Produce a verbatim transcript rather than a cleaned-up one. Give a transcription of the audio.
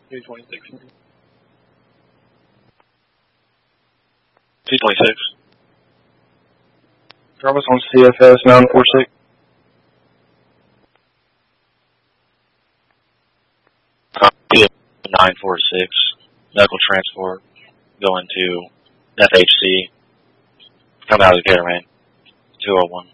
two twenty-six. two twenty-six. Drop us on C F S nine four six. nine four six. Medical transport going to F H C. Come out of the Gatorman. two oh one.